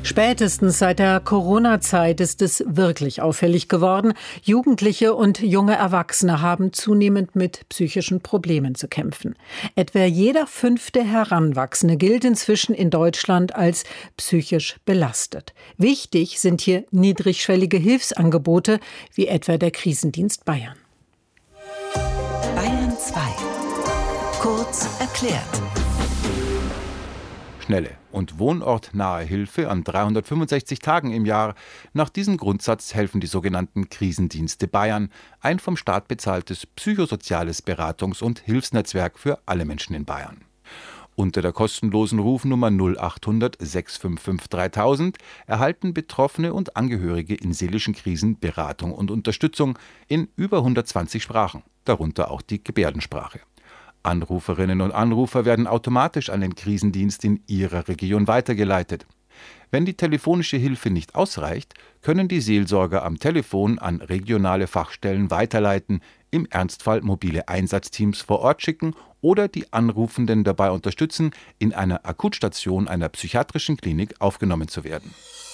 Spätestens seit der Corona-Zeit ist es wirklich auffällig geworden. Jugendliche und junge Erwachsene haben zunehmend mit psychischen Problemen zu kämpfen. Etwa jeder 5. Heranwachsende gilt inzwischen in Deutschland als psychisch belastet. Wichtig sind hier niedrigschwellige Hilfsangebote, wie etwa der Krisendienst Bayern. Bayern 2. Kurz erklärt. Schnelle und wohnortnahe Hilfe an 365 Tagen im Jahr. Nach diesem Grundsatz helfen die sogenannten Krisendienste Bayern, ein vom Staat bezahltes psychosoziales Beratungs- und Hilfsnetzwerk für alle Menschen in Bayern. Unter der kostenlosen Rufnummer 0800 655 3000 erhalten Betroffene und Angehörige in seelischen Krisen Beratung und Unterstützung in über 120 Sprachen, darunter auch die Gebärdensprache. Anruferinnen und Anrufer werden automatisch an den Krisendienst in ihrer Region weitergeleitet. Wenn die telefonische Hilfe nicht ausreicht, können die Seelsorger am Telefon an regionale Fachstellen weiterleiten, im Ernstfall mobile Einsatzteams vor Ort schicken oder die Anrufenden dabei unterstützen, in einer Akutstation einer psychiatrischen Klinik aufgenommen zu werden.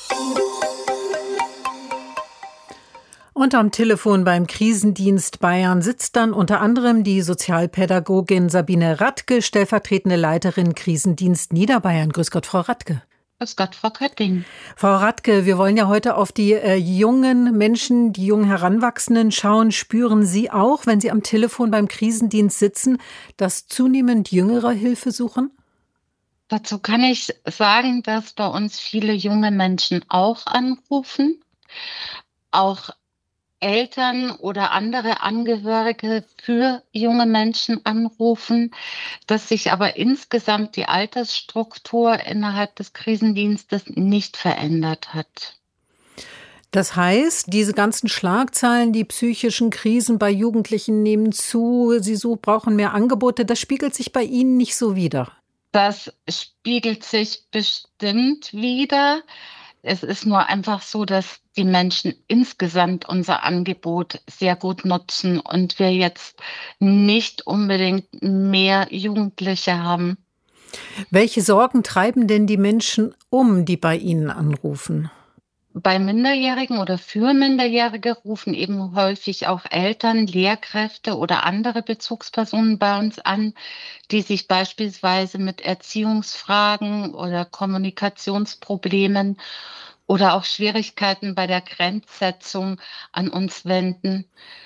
Und am Telefon beim Krisendienst Bayern sitzt dann unter anderem die Sozialpädagogin Sabine Radke, stellvertretende Leiterin Krisendienst Niederbayern. Grüß Gott, Frau Radke. Grüß Gott, Frau Kötting. Frau Radke, wir wollen ja heute auf die jungen Menschen, die jungen Heranwachsenden schauen. Spüren Sie auch, wenn Sie am Telefon beim Krisendienst sitzen, dass zunehmend Jüngere Hilfe suchen? Dazu kann ich sagen, dass bei uns viele junge Menschen auch anrufen, auch Eltern oder andere Angehörige für junge Menschen anrufen, dass sich aber insgesamt die Altersstruktur innerhalb des Krisendienstes nicht verändert hat. Das heißt, diese ganzen Schlagzeilen, die psychischen Krisen bei Jugendlichen nehmen zu, sie brauchen mehr Angebote, das spiegelt sich bei Ihnen nicht so wider? Das spiegelt sich bestimmt wider. Es ist nur einfach so, dass die Menschen insgesamt unser Angebot sehr gut nutzen und wir jetzt nicht unbedingt mehr Jugendliche haben. Welche Sorgen treiben denn die Menschen um, die bei Ihnen anrufen? Bei Minderjährigen oder für Minderjährige rufen eben häufig auch Eltern, Lehrkräfte oder andere Bezugspersonen bei uns an, die sich beispielsweise mit Erziehungsfragen oder Kommunikationsproblemen oder auch Schwierigkeiten bei der Grenzsetzung an uns wenden.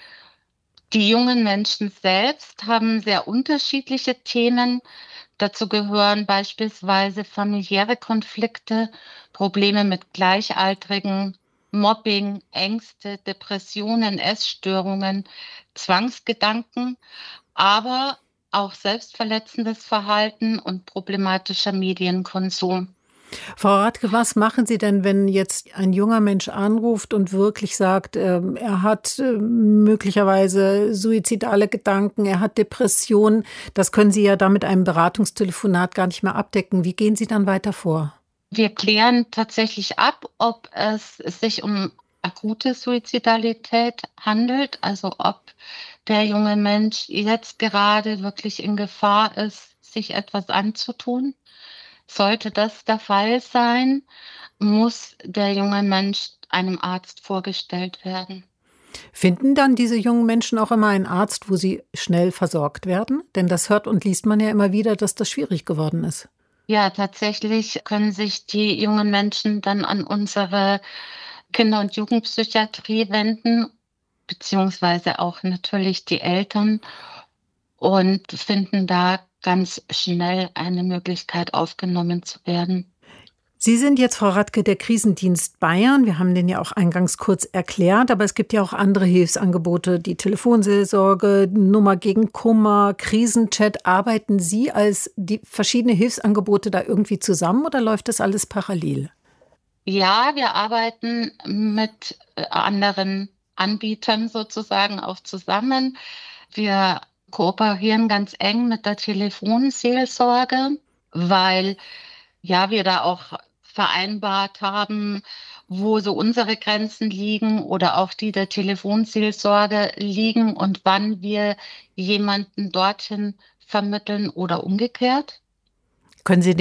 Die jungen Menschen selbst haben sehr unterschiedliche Themen. Dazu gehören beispielsweise familiäre Konflikte, Probleme mit Gleichaltrigen, Mobbing, Ängste, Depressionen, Essstörungen, Zwangsgedanken, aber auch selbstverletzendes Verhalten und problematischer Medienkonsum. Frau Radke, was machen Sie denn, wenn jetzt ein junger Mensch anruft und wirklich sagt, er hat möglicherweise suizidale Gedanken, er hat Depressionen? Das können Sie ja da mit einem Beratungstelefonat gar nicht mehr abdecken. Wie gehen Sie dann weiter vor? Wir klären tatsächlich ab, ob es sich um akute Suizidalität handelt, also ob der junge Mensch jetzt gerade wirklich in Gefahr ist, sich etwas anzutun. Sollte das der Fall sein, muss der junge Mensch einem Arzt vorgestellt werden. Finden dann diese jungen Menschen auch immer einen Arzt, wo sie schnell versorgt werden? Denn das hört und liest man ja immer wieder, dass das schwierig geworden ist. Ja, tatsächlich können sich die jungen Menschen dann an unsere Kinder- und Jugendpsychiatrie wenden, beziehungsweise auch natürlich die Eltern und finden da ganz schnell eine Möglichkeit, aufgenommen zu werden. Sie sind jetzt, Frau Radke, der Krisendienst Bayern. Wir haben den ja auch eingangs kurz erklärt, aber es gibt ja auch andere Hilfsangebote, die Telefonseelsorge, Nummer gegen Kummer, Krisenchat. Arbeiten Sie als die verschiedenen Hilfsangebote da irgendwie zusammen oder läuft das alles parallel? Ja, wir arbeiten mit anderen Anbietern sozusagen auch zusammen. Wir kooperieren ganz eng mit der Telefonseelsorge, weil wir da auch vereinbart haben, wo so unsere Grenzen liegen oder auch die der Telefonseelsorge liegen und wann wir jemanden dorthin vermitteln oder umgekehrt. Können Sie